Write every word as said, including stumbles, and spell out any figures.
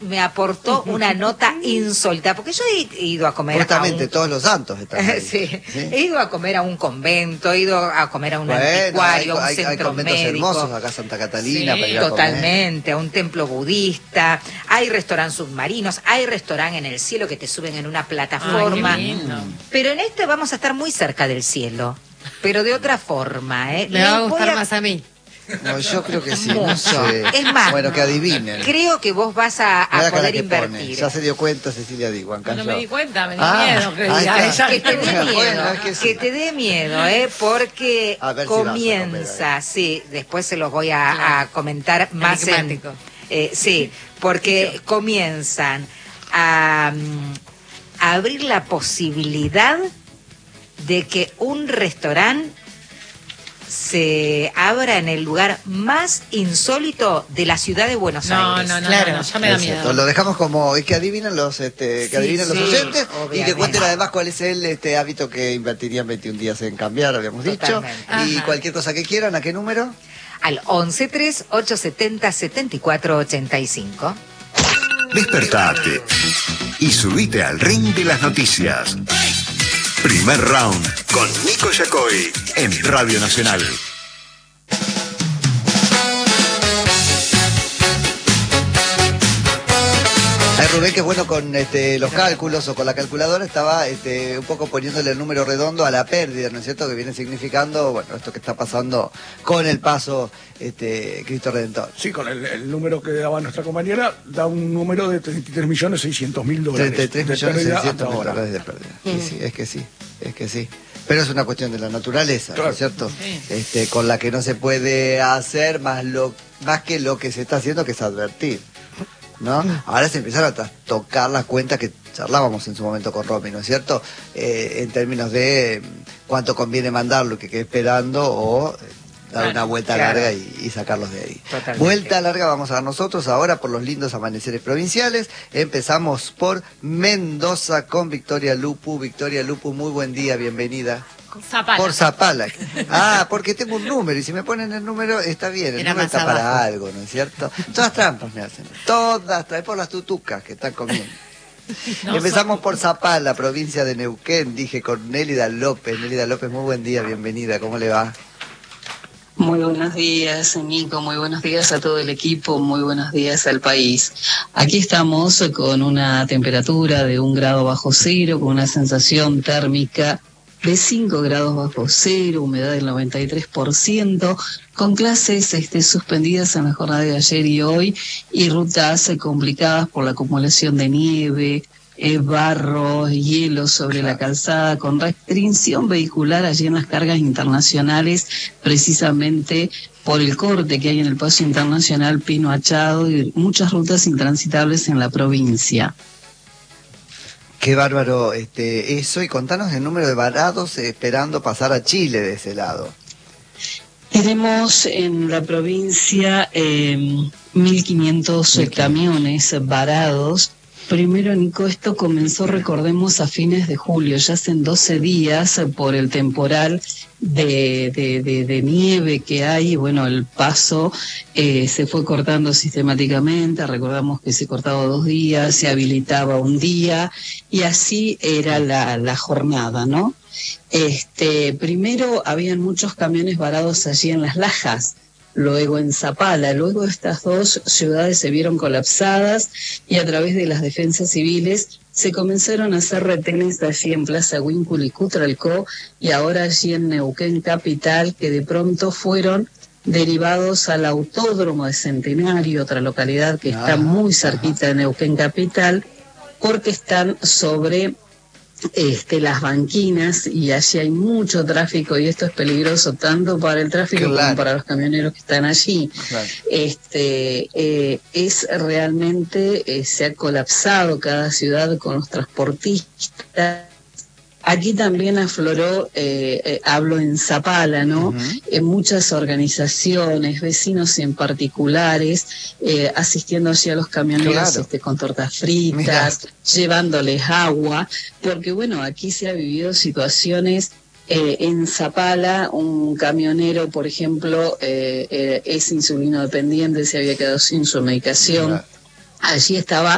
me aportó una nota insólita, porque yo he ido a comer justamente a un... todos los santos están ahí. sí. ¿Sí? He ido a comer a un convento, he ido a comer a un bueno, anticuario, hay, a un hay, centro hay conventos médico. hermosos acá Santa Catalina, Sí, para ir a totalmente, comer. a un templo budista, hay restaurantes submarinos, hay restaurante en el cielo que te suben en una plataforma. Ay, qué lindo. Pero en este vamos a estar muy cerca del cielo, pero de otra forma, ¿eh? Me va a Les voy gustar más a mí. No, yo creo que sí, no Mucho. sé. Es más, bueno, que adivinen. creo que vos vas a, a Mira la cara poder que invertir. pone. Ya se dio cuenta Cecilia Diwan. No me di cuenta, me dio Ah, miedo que ahí diga está. ella. Que te dé miedo, Bueno, es que sí. que te dé miedo, ¿eh? Porque A ver si vas a comienza, comer, sí, después se los voy a, Claro. a comentar más en... Enigmático. Eh, sí, porque comienzan a, mm, a abrir la posibilidad de que un restaurante se abra en el lugar más insólito de la ciudad de Buenos No, Aires. no, no, Claro. no, no, ya me da Es cierto, miedo. lo dejamos como es que adivinen los este, que Sí, adivinen los sí, oyentes y obviamente. que cuenten además cuál es el este hábito que invertirían veintiún días en cambiar, habíamos dicho. Totalmente. Y Ajá. cualquier cosa que quieran, ¿a qué número? Al once tres ocho setenta setenta y cuatro ochenta y cinco. Despertate y subite al ring de las noticias. Primer round con Nico Yacoy en Radio Nacional. Ay, Rubén, que es bueno con este, los cálculos o con la calculadora, estaba este, un poco poniéndole el número redondo a la pérdida, ¿no es cierto? Que viene significando, bueno, esto que está pasando con el paso este, Cristo Redentor. Sí, con el, el número que daba nuestra compañera, da un número de treinta y tres millones seiscientos mil dólares. treinta y tres millones de pérdida seiscientos mil hasta ahora. dólares de pérdida. Sí, sí, es que sí, es que sí. Pero es una cuestión de la naturaleza, ¿no Claro. es cierto? Sí. Este, con la que no se puede hacer más, lo, más que lo que se está haciendo, que es advertir. ¿No? Ahora se empiezan a tocar las cuentas que charlábamos en su momento con Romy, ¿no es cierto? Eh, en términos de eh, cuánto conviene mandarlo, que quede esperando, o eh, dar Claro, una vuelta claro. larga y, y sacarlos de ahí. Totalmente. Vuelta larga vamos a dar nosotros ahora por los lindos amaneceres provinciales. Empezamos por Mendoza con Victoria Lupu. Victoria Lupu, muy buen día, bienvenida. Zapala. Por Zapala. Ah, porque tengo un número y si me ponen el número está bien, el Era número más está para abajo. algo, ¿no es cierto? Todas trampas me hacen, todas, trae por las tutucas que están comiendo. No, Empezamos por Zapala, provincia de Neuquén, dije con Nélida López. Nélida López, muy buen día, bienvenida, ¿cómo le va? Muy buenos días, Nico, muy buenos días a todo el equipo, muy buenos días al país. Aquí estamos con una temperatura de un grado bajo cero, con una sensación térmica de cinco grados bajo cero, humedad del noventa y tres por ciento, con clases este, suspendidas en la jornada de ayer y hoy, y rutas eh, complicadas por la acumulación de nieve, eh, barro, hielo sobre la calzada, con restricción vehicular allí en las cargas internacionales, precisamente por el corte que hay en el paso internacional Pino Achado y muchas rutas intransitables en la provincia. Qué bárbaro este, eso, y contanos el número de varados eh, esperando pasar a Chile de ese lado. Tenemos en la provincia eh, mil quinientos camiones varados. Primero, Nico, esto comenzó, recordemos, a fines de julio, ya hacen doce días por el temporal de, de, de, de nieve que hay. Bueno, el paso eh, se fue cortando sistemáticamente, recordamos que se cortaba dos días, se habilitaba un día, y así era la, la jornada, ¿no? Este, primero habían muchos camiones varados allí en Las Lajas, luego en Zapala, luego estas dos ciudades se vieron colapsadas y a través de las defensas civiles se comenzaron a hacer retenes allí en Plaza Huíncul y Cutralcó, y ahora allí en Neuquén capital, que de pronto fueron derivados al Autódromo de Centenario, otra localidad que está Ah, muy cerquita de Neuquén capital, porque están sobre Este, las banquinas, y allí hay mucho tráfico, y esto es peligroso tanto para el tráfico Claro. como para los camioneros que están allí. Claro. Este, eh, es realmente, eh, se ha colapsado cada ciudad con los transportistas. Aquí también afloró, eh, eh, hablo en Zapala, ¿no? Ujú. En muchas organizaciones, vecinos en particulares, eh, asistiendo allí a los camioneros Claro. este, con tortas fritas, Mirá. llevándoles agua, porque bueno, aquí se ha vivido situaciones. Eh, en Zapala, un camionero, por ejemplo, eh, eh, es insulino dependiente, se había quedado sin su medicación. Claro. Allí estaba